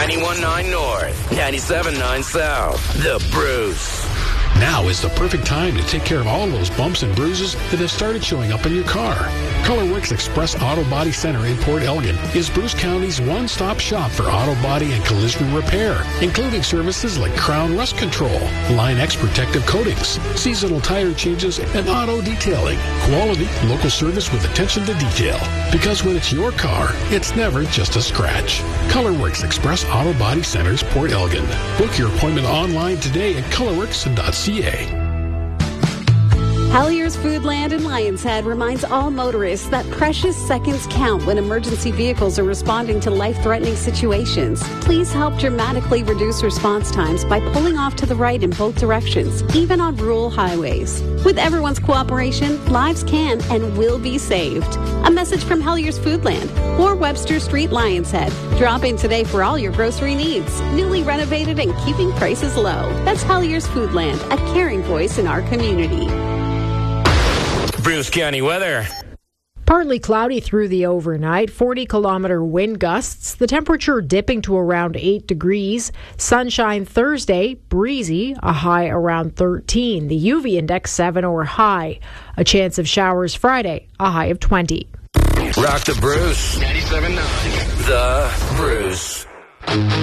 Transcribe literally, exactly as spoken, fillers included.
ninety-one point nine North, ninety-seven point nine South. The Bruce. Now is the perfect time to take care of all those bumps and bruises that have started showing up in your car. Colorworks Express Auto Body Center in Port Elgin is Bruce County's one-stop shop for auto body and collision repair, including services like Crown Rust Control, Line X protective coatings, seasonal tire changes, and auto detailing. Quality, local service with attention to detail. Because when it's your car, it's never just a scratch. Colorworks Express Auto Body Centers, Port Elgin. Book your appointment online today at colorworks dot c a. Hellier's Foodland in Lions Head reminds all motorists that precious seconds count when emergency vehicles are responding to life-threatening situations. Please help dramatically reduce response times by pulling off to the right in both directions, even on rural highways. With everyone's cooperation, lives can and will be saved. A message from Hellier's Foodland or Webster Street, Lions Head. Drop in today for all your grocery needs. Newly renovated and keeping prices low. That's Hellier's Foodland, a caring voice in our community. Bruce County weather. Partly cloudy through the overnight, forty kilometer wind gusts, the temperature dipping to around eight degrees. Sunshine Thursday, breezy, a high around thirteen. The U V index seven or high. A chance of showers Friday, a high of twenty. Rock the Bruce. ninety-seven point nine. The Bruce.